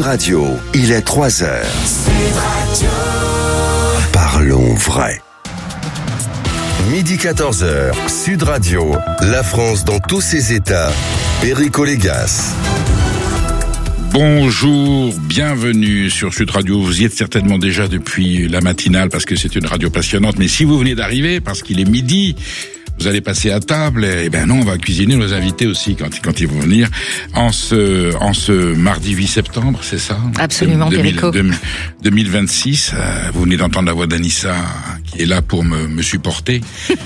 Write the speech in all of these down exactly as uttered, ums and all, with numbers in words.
Radio, il est trois heures. Sud Radio. Parlons vrai. Midi quatorze heures, Sud Radio, la France dans tous ses états. Perico Légas. Bonjour, bienvenue sur Sud Radio. Vous y êtes certainement déjà depuis la matinale parce que c'est une radio passionnante. Mais si vous venez d'arriver, parce qu'il est midi, vous allez passer à table. Eh ben non, on va cuisiner nos invités aussi quand, quand ils vont venir. En ce, en ce mardi huit septembre, c'est ça? Absolument, Perico. deux mille vingt-six. Euh, vous venez d'entendre la voix d'Anissa qui est là pour me, me supporter.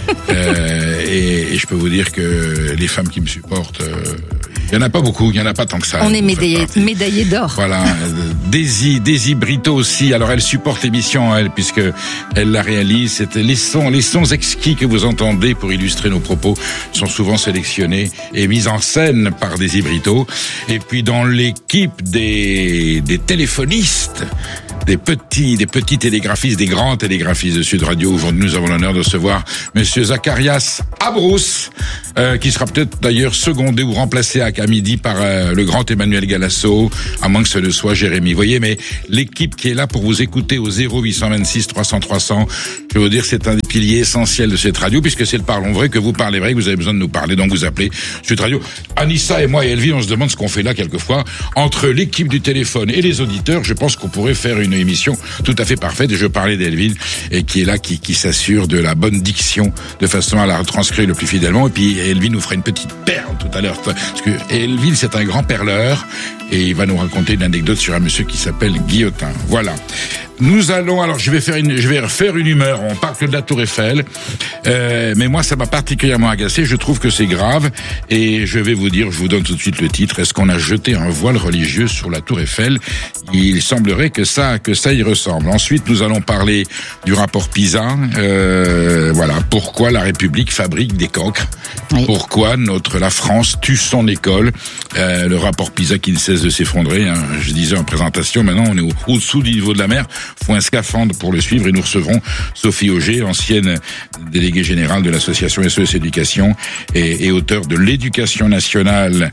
euh, et, et je peux vous dire que les femmes qui me supportent, euh, il n'y en a pas beaucoup, il n'y en a pas tant que ça. On est médaillé, médaillé d'or. Voilà. Daisy, Daisy Brito aussi. Alors elle supporte l'émission, elle, puisque elle la réalise. C'était les sons, les sons exquis que vous entendez pour illustrer nos propos sont souvent sélectionnés et mis en scène par Daisy Brito. Et puis dans l'équipe des, des téléphonistes, des petits, des petits télégraphistes, des grands télégraphistes de Sud Radio. Aujourd'hui, nous avons l'honneur de recevoir Monsieur Zacharias Abrousse, euh, qui sera peut-être d'ailleurs secondé ou remplacé à, à midi par euh, le grand Emmanuel Galasso, à moins que ce ne soit Jérémy. Vous voyez, mais l'équipe qui est là pour vous écouter au zéro huit cent vingt-six trois cents trois cents, je veux vous dire, c'est un des piliers essentiels de cette radio, puisque c'est le parlons vrai, que vous parlez vrai, que vous avez besoin de nous parler, donc vous appelez Sud Radio. Anissa et moi et Elvie, on se demande ce qu'on fait là quelquefois. Entre l'équipe du téléphone et les auditeurs, je pense qu'on pourrait faire une émission tout à fait parfaite. Et je parlais d'Elvin, et qui est là, qui, qui s'assure de la bonne diction, de façon à la retranscrire le plus fidèlement. Et puis Elvin nous fera une petite perle tout à l'heure, parce que Elvin, c'est un grand perleur, et il va nous raconter une anecdote sur un monsieur qui s'appelle Guillotin. Voilà. Nous allons, alors je vais faire une, je vais refaire une humeur. On parle que de la Tour Eiffel, euh, mais moi ça m'a particulièrement agacé. Je trouve que c'est grave, et je vais vous dire, je vous donne tout de suite le titre. Est-ce qu'on a jeté un voile religieux sur la Tour Eiffel? Il semblerait que ça, que ça y ressemble. Ensuite, nous allons parler du rapport PISA. Euh, voilà, pourquoi la République fabrique des cancres? Oui. Pourquoi notre la France tue son école? Euh, le rapport PISA qui ne cesse de s'effondrer. Hein. Je disais en présentation, maintenant on est au, au-dessous du niveau de la mer. Faut un scaphandre pour le suivre, et nous recevrons Sophie Auger, ancienne déléguée générale de l'association S O S Éducation et, et auteure de l'éducation nationale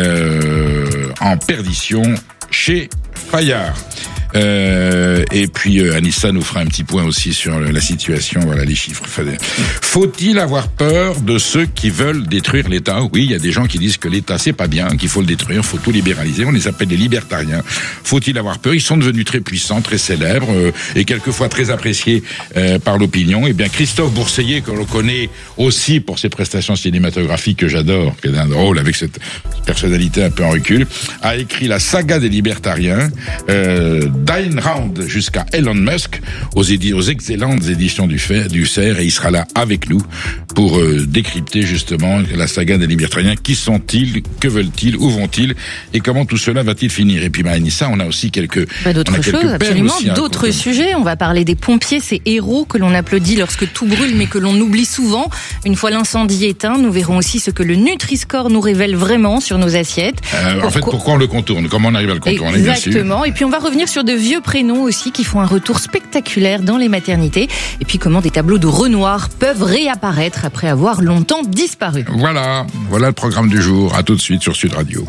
euh, en perdition chez Fayard. Euh, et puis euh, Anissa nous fera un petit point aussi sur la situation, voilà les chiffres. Faut-il avoir peur de ceux qui veulent détruire l'État? Oui, il y a des gens qui disent que l'État c'est pas bien, qu'il faut le détruire, faut tout libéraliser. On les appelle des libertariens. Faut-il avoir peur? Ils sont devenus très puissants, très célèbres euh, et quelquefois très appréciés euh, par l'opinion. Et bien Christophe Bourseiller, que l'on connaît aussi pour ses prestations cinématographiques que j'adore, qui est un drôle avec cette personnalité un peu en recul, a écrit la saga des libertariens. Euh, d'Ayn Rand jusqu'à Elon Musk aux, édi- aux excellentes éditions du, Fer, du C E R, et il sera là avec nous pour euh, décrypter justement la saga des libertariens. Qui sont-ils? Que veulent-ils? Où vont-ils? Et comment tout cela va-t-il finir? Et puis Anissa, on a aussi quelques bah, d'autres on a choses, quelques absolument, aussi, hein, d'autres sujets. On va parler des pompiers, ces héros que l'on applaudit lorsque tout brûle, mais que l'on oublie souvent. Une fois l'incendie éteint, nous verrons aussi ce que le Nutri-Score nous révèle vraiment sur nos assiettes. Euh, pourquoi... En fait, pourquoi on le contourne? Comment on arrive à le contourner? Exactement. Et puis on va revenir sur de vieux prénoms aussi qui font un retour spectaculaire dans les maternités. Et puis comment des tableaux de Renoir peuvent réapparaître après avoir longtemps disparu. Voilà, voilà le programme du jour. À tout de suite sur Sud Radio.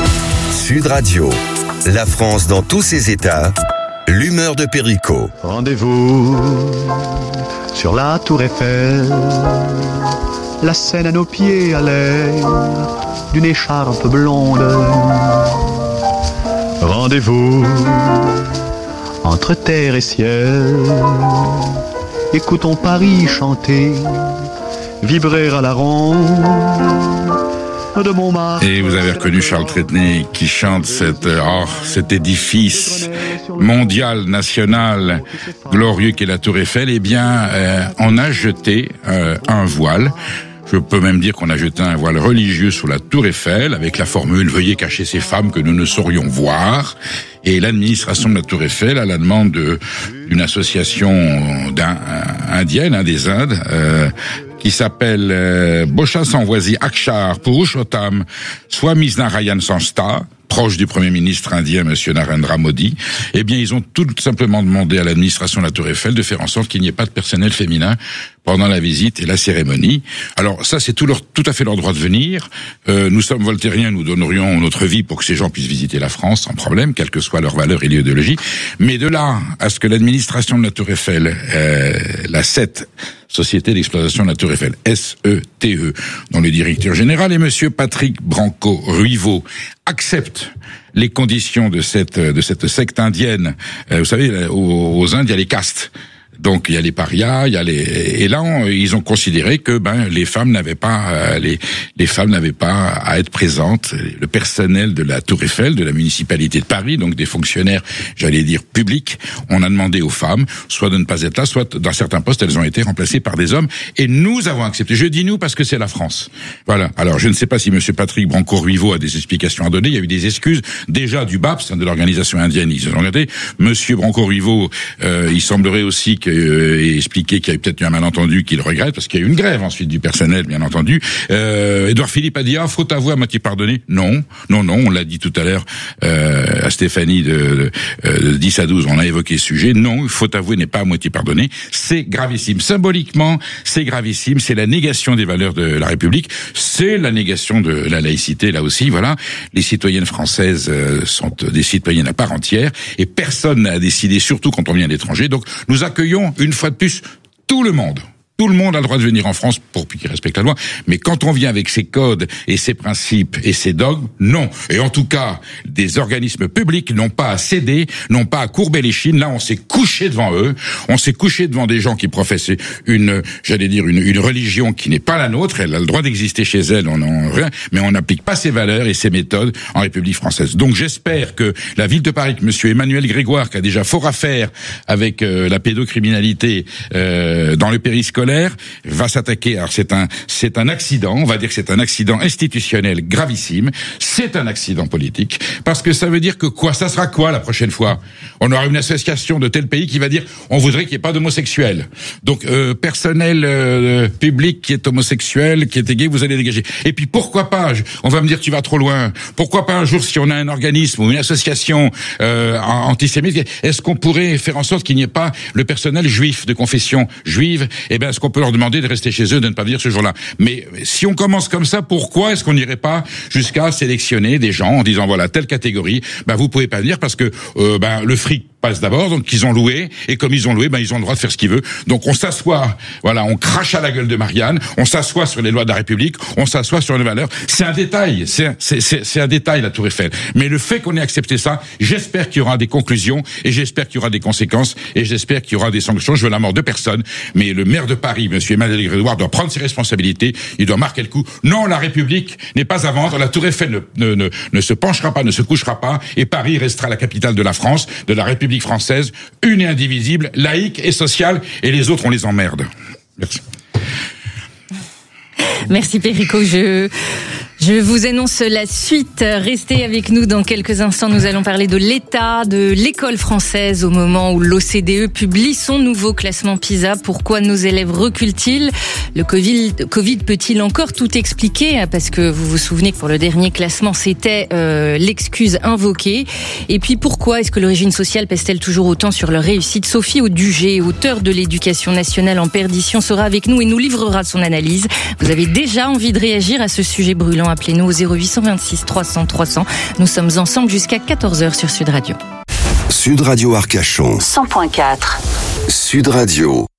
Sud Radio, la France dans tous ses états. L'humeur de Perico. Rendez-vous sur la Tour Eiffel. La Seine à nos pieds à l'air d'une écharpe blonde. Rendez-vous entre terre et ciel, écoutons Paris chanter, vibrer à la ronde de Montmartre. Et vous avez reconnu Charles Tretenay qui chante cette, oh, cet édifice mondial, national, glorieux qu'est la Tour Eiffel. Eh bien, euh, on a jeté euh, un voile. Je peux même dire qu'on a jeté un voile religieux sur la Tour Eiffel avec la formule « Veuillez cacher ces femmes que nous ne saurions voir ». Et l'administration de la Tour Eiffel, à la demande de, d'une association d'un, indienne, hein, des Indes, euh, qui s'appelle euh, Bocha-Sanvoisi Akshar Purushotam Swami Narayan Sanstha, proche du Premier ministre indien, Monsieur Narendra Modi, eh bien, ils ont tout simplement demandé à l'administration de la Tour Eiffel de faire en sorte qu'il n'y ait pas de personnel féminin pendant la visite et la cérémonie. Alors ça, c'est tout, leur, tout à fait leur droit de venir. Euh, nous sommes voltairiens, nous donnerions notre vie pour que ces gens puissent visiter la France sans problème, quelle que soit leur valeur et l'idéologie. Mais de là à ce que l'administration de la Tour Eiffel, euh, la S E T, Société d'exploitation de la Tour Eiffel, S E T E, dont le directeur général est Monsieur Patrick Branco-Ruivo, accepte les conditions de cette de cette secte indienne. Euh, vous savez, aux, aux Indes, il y a les castes. Donc il y a les parias, il y a les et là on, ils ont considéré que ben les femmes n'avaient pas euh, les les femmes n'avaient pas à être présentes. Le personnel de la Tour Eiffel, de la municipalité de Paris, donc des fonctionnaires, j'allais dire publics, on a demandé aux femmes soit de ne pas être là, soit dans certains postes elles ont été remplacées par des hommes et nous avons accepté. Je dis nous parce que c'est la France. Voilà. Alors je ne sais pas si Monsieur Patrick Branco-Ruivo a des explications à donner. Il y a eu des excuses déjà du B A P S, de l'organisation indienne. Ils ont regardé. Monsieur Branco-Ruivo, euh, il semblerait aussi que Euh, et expliquer qu'il y a peut-être eu un malentendu qu'il regrette, parce qu'il y a eu une grève ensuite du personnel, bien entendu. Euh, Édouard Philippe a dit, ah, faute avouée à moitié pardonnée. Non, non, non, on l'a dit tout à l'heure euh, à Stéphanie de, de, de dix à douze, on a évoqué ce sujet. Non, faute avouée n'est pas à moitié pardonnée. C'est gravissime. Symboliquement, c'est gravissime. C'est la négation des valeurs de la République. C'est la négation de la laïcité, là aussi. Voilà. Les citoyennes françaises euh, sont des citoyennes à part entière et personne n'a décidé, surtout quand on vient d'étranger. Donc, nous accueillons une fois de plus tout le monde. Tout le monde a le droit de venir en France pour qu'il respecte la loi. Mais quand on vient avec ses codes et ses principes et ses dogmes, non. Et en tout cas, des organismes publics n'ont pas à céder, n'ont pas à courber les chines. Là, on s'est couché devant eux. On s'est couché devant des gens qui professent une, j'allais dire, une, une religion qui n'est pas la nôtre. Elle a le droit d'exister chez elle, on en rien. Mais on n'applique pas ses valeurs et ses méthodes en République française. Donc, j'espère que la ville de Paris, que Monsieur Emmanuel Grégoire, qui a déjà fort à faire avec euh, la pédocriminalité euh, dans le périscolaire, va s'attaquer. Alors c'est un c'est un accident, on va dire que c'est un accident institutionnel gravissime, c'est un accident politique, parce que ça veut dire que quoi, ça sera quoi la prochaine fois? On aura une association de tel pays qui va dire on voudrait qu'il n'y ait pas d'homosexuels. Donc euh, personnel euh, public qui est homosexuel, qui est gay, vous allez dégager. Et puis pourquoi pas, on va me dire tu vas trop loin, pourquoi pas un jour si on a un organisme ou une association euh, antisémite, est-ce qu'on pourrait faire en sorte qu'il n'y ait pas le personnel juif de confession juive? Eh bien, est-ce qu'on peut leur demander de rester chez eux, de ne pas venir ce jour-là? Mais si on commence comme ça, pourquoi est-ce qu'on n'irait pas jusqu'à sélectionner des gens en disant voilà, telle catégorie, ben vous pouvez pas venir parce que euh, ben le fric passe d'abord, donc ils ont loué, et comme ils ont loué, ben ils ont le droit de faire ce qu'ils veulent. Donc on s'assoit, voilà, on crache à la gueule de Marianne, on s'assoit sur les lois de la République, on s'assoit sur les valeurs. C'est un détail, c'est c'est c'est, c'est un détail la Tour Eiffel. Mais le fait qu'on ait accepté ça, j'espère qu'il y aura des conclusions et j'espère qu'il y aura des conséquences et j'espère qu'il y aura des sanctions. Je veux la mort de personne, mais le maire de Paris, Monsieur Emmanuel Grégoire, doit prendre ses responsabilités. Il doit marquer le coup. Non, la République n'est pas à vendre. La Tour Eiffel ne, ne, ne, ne se penchera pas, ne se couchera pas, et Paris restera la capitale de la France, de la République française, une et indivisible, laïque et sociale, et les autres, on les emmerde. Merci. Merci Perico. Je... Je vous annonce la suite. Restez avec nous dans quelques instants. Nous allons parler de l'état de l'école française au moment où l'O C D E publie son nouveau classement PISA. Pourquoi nos élèves reculent-ils? Le Covid, Covid peut-il encore tout expliquer? Parce que vous vous souvenez que pour le dernier classement, c'était euh, l'excuse invoquée. Et puis pourquoi est-ce que l'origine sociale pèse-t-elle toujours autant sur leur réussite? Sophie Audugé, auteure de l'éducation nationale en perdition, sera avec nous et nous livrera son analyse. Vous avez déjà envie de réagir à ce sujet brûlant? Appelez-nous au zéro huit deux six trois cents trois cents. Nous sommes ensemble jusqu'à quatorze heures sur Sud Radio. Sud Radio Arcachon. cent point quatre. Sud Radio.